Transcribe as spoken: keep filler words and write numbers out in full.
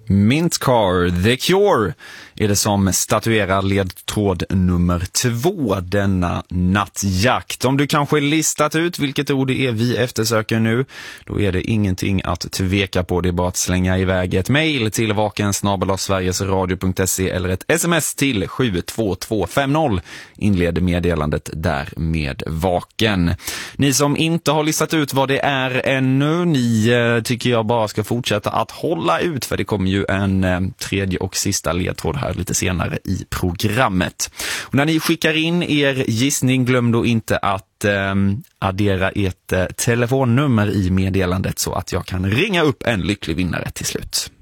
Mint Car, The Cure är det som statuerar ledtråd nummer två denna nattjakt. Om du kanske listat ut vilket ord det är vi eftersöker nu, då är det ingenting att tveka på. Det är bara att slänga iväg ett mejl till vaken snabel-a sverigesradio punkt se eller ett sms till sju två två fem noll. Inleder meddelandet där med vaken. Ni som inte har listat ut vad det är ännu, ni eh, tycker jag bara ska fortsätta att hålla ut, för det kommer ju en eh, tredje och sista ledtråd här lite senare i programmet. Och när ni skickar in er gissning, glöm då inte att eh, addera ert eh, telefonnummer i meddelandet så att jag kan ringa upp en lycklig vinnare till slut.